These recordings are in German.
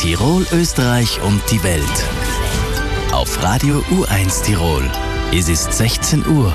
Tirol, Österreich und die Welt. Auf Radio U1 Tirol. Es ist 16 Uhr.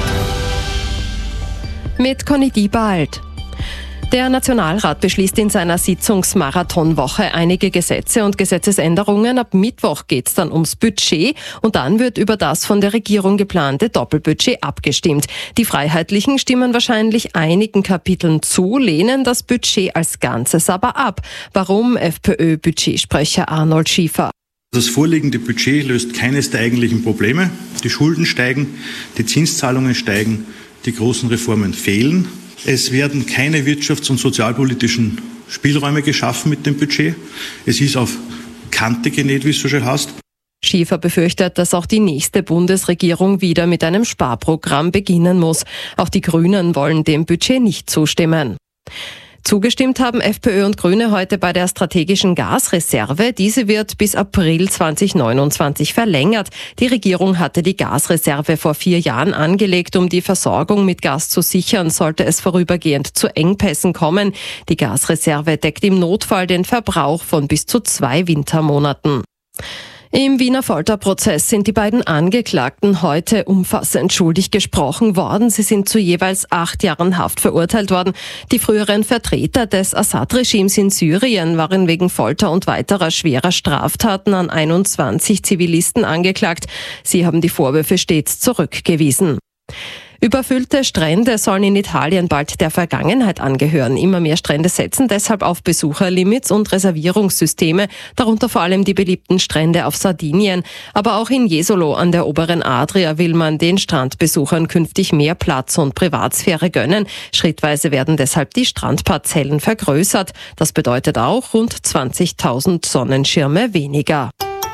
Mit Conny Diebald. Der Nationalrat beschließt in seiner Sitzungsmarathonwoche einige Gesetze und Gesetzesänderungen. Ab Mittwoch geht es dann ums Budget und dann wird über das von der Regierung geplante Doppelbudget abgestimmt. Die Freiheitlichen stimmen wahrscheinlich einigen Kapiteln zu, lehnen das Budget als Ganzes aber ab. Warum? FPÖ-Budgetsprecher Arnold Schiefer. Das vorliegende Budget löst keines der eigentlichen Probleme. Die Schulden steigen, die Zinszahlungen steigen, die großen Reformen fehlen. Es werden keine wirtschafts- und sozialpolitischen Spielräume geschaffen mit dem Budget. Es ist auf Kante genäht, wie es so schön heißt. Schiefer befürchtet, dass auch die nächste Bundesregierung wieder mit einem Sparprogramm beginnen muss. Auch die Grünen wollen dem Budget nicht zustimmen. Zugestimmt haben FPÖ und Grüne heute bei der strategischen Gasreserve. Diese wird bis April 2029 verlängert. Die Regierung hatte die Gasreserve vor 4 Jahren angelegt, um die Versorgung mit Gas zu sichern, sollte es vorübergehend zu Engpässen kommen. Die Gasreserve deckt im Notfall den Verbrauch von bis zu 2 Wintermonaten. Im Wiener Folterprozess sind die beiden Angeklagten heute umfassend schuldig gesprochen worden. Sie sind zu jeweils 8 Jahren Haft verurteilt worden. Die früheren Vertreter des Assad-Regimes in Syrien waren wegen Folter und weiterer schwerer Straftaten an 21 Zivilisten angeklagt. Sie haben die Vorwürfe stets zurückgewiesen. Überfüllte Strände sollen in Italien bald der Vergangenheit angehören. Immer mehr Strände setzen deshalb auf Besucherlimits und Reservierungssysteme, darunter vor allem die beliebten Strände auf Sardinien. Aber auch in Jesolo an der oberen Adria will man den Strandbesuchern künftig mehr Platz und Privatsphäre gönnen. Schrittweise werden deshalb die Strandparzellen vergrößert. Das bedeutet auch rund 20.000 Sonnenschirme weniger.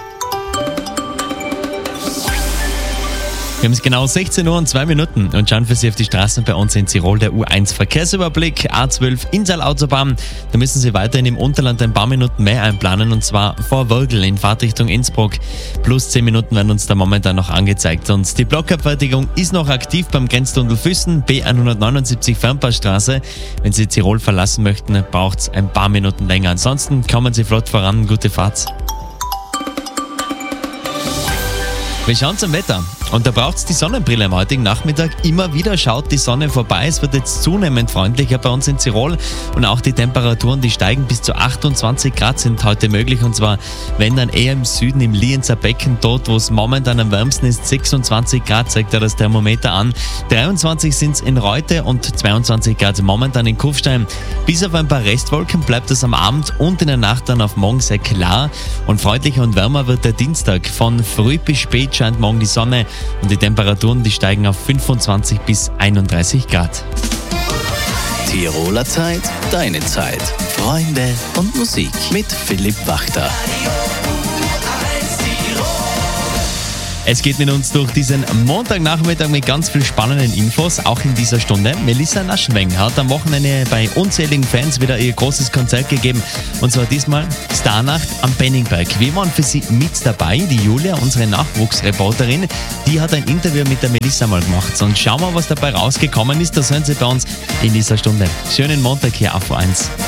Wir haben es genau 16 Uhr und 2 Minuten und schauen für Sie auf die Straßen bei uns in Tirol. Der U1 Verkehrsüberblick, A12 Insel-Autobahn. Da müssen Sie weiterhin im Unterland ein paar Minuten mehr einplanen, und zwar vor Wölgl in Fahrtrichtung Innsbruck. Plus 10 Minuten werden uns da momentan noch angezeigt. Und die Blockabfertigung ist noch aktiv beim Grenztunnel Füssen, B179 Fernpassstraße. Wenn Sie Tirol verlassen möchten, braucht es ein paar Minuten länger. Ansonsten kommen Sie flott voran. Gute Fahrt. Wir schauen zum Wetter. Und da braucht es die Sonnenbrille am heutigen Nachmittag. Immer wieder schaut die Sonne vorbei. Es wird jetzt zunehmend freundlicher bei uns in Tirol. Und auch die Temperaturen, die steigen bis zu 28 Grad sind heute möglich. Und zwar, wenn dann eher im Süden, im Lienzer Becken, dort, wo es momentan am wärmsten ist, 26 Grad, zeigt ja das Thermometer an. 23 sind es in Reute und 22 Grad momentan in Kufstein. Bis auf ein paar Restwolken bleibt es am Abend und in der Nacht dann auf morgen sehr klar. Und freundlicher und wärmer wird der Dienstag. Von früh bis spät scheint morgen die Sonne. Und die Temperaturen, die steigen auf 25 bis 31 Grad. Tiroler Zeit, deine Zeit. Freunde und Musik mit Philipp Wachter. Es geht mit uns durch diesen Montagnachmittag mit ganz viel spannenden Infos, auch in dieser Stunde. Melissa Naschenweng hat am Wochenende bei unzähligen Fans wieder ihr großes Konzert gegeben. Und zwar diesmal Starnacht am Penningberg. Wir waren für sie mit dabei. Die Julia, unsere Nachwuchsreporterin, die hat ein Interview mit der Melissa mal gemacht. Und schauen wir, was dabei rausgekommen ist. Das hören Sie bei uns in dieser Stunde. Schönen Montag hier auf U1.